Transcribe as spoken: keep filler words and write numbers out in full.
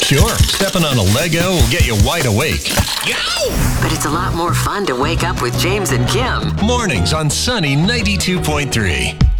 Sure, stepping on a Lego will get you wide awake. But it's a lot more fun to wake up with James and Kim. Mornings on Sunny ninety-two point three.